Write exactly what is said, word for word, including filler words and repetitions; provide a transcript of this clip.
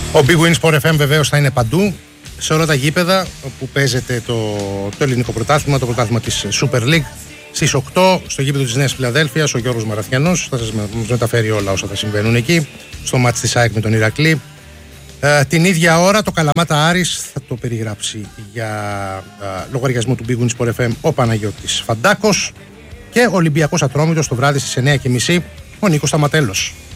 Ο Big Win Sport εφ εμ βεβαίως θα είναι παντού, σε όλα τα γήπεδα που παίζεται το, το ελληνικό πρωτάθλημα, το πρωτάθλημα της Super League. Στις οκτώ στο γήπεδο της Νέας Φιλαδέλφειας, ο Γιώργος Μαραθιανός θα σας μεταφέρει όλα όσα θα συμβαίνουν εκεί, στο μάτς της ΑΕΚ με τον Ηρακλή. Ε, την ίδια ώρα το Καλαμάτα Άρης θα το περιγράψει για ε, λογαριασμό του Big Win Sport εφ εμ ο Παναγιώτης Φαντάκος, και Ολυμπιακός Ατρόμητος το βράδυ στις εννιά και μισή ο Νίκος Σταματέλος.